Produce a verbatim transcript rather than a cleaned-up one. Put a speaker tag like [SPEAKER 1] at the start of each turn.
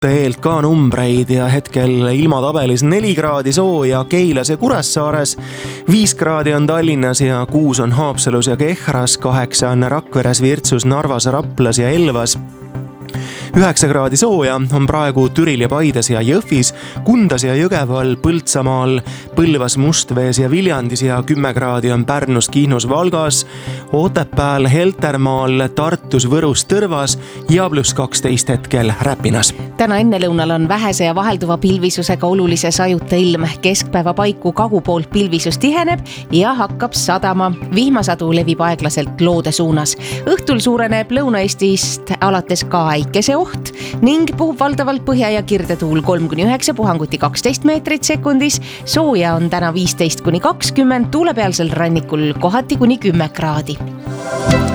[SPEAKER 1] eelt ka numbreid ja hetkel ilmatabelis neli kraadi sooja Keilas ja Kuressaares, viis kraadi on Tallinnas ja kuus on Haapsalus ja Kehras, kaheksa on Rakveres, Virtsus, Narvas, Raplas ja Elvas. üheksa kraadi sooja on praegu Türil ja Paides ja Jõhvis, Kundas ja Jõgeval, Põltsamaal, Põlvas, Mustvees ja Viljandis ja kümme kraadi on Pärnus, Kihnus, Valgas, Otepääl, Heltermaal, Tartus, Võrus, Tõrvas ja pluss kaksteist hetkel Räpinas.
[SPEAKER 2] Täna ennelõunal on vähese ja vahelduva pilvisusega olulise sajuta ilm. Keskpäeva paiku kagu poolt pilvisus tiheneb ja hakkab sadama. Vihmasadu levib aeglaselt loode suunas. Õhtul suureneb Lõuna-Eestist alates ka äikese oht ning puhub valdavalt põhja- ja kirdetuul kolm kuni üheksa, puhanguti kaksteist meetrit sekundis. Sooja on täna viisteist kuni kakskümmend, tuulepealsel rannikul kohati kuni kümme kraadi.